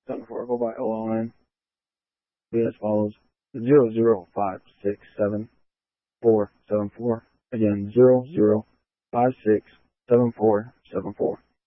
74. Go by OLN. Be as follows: 00567474. Again, 00567474.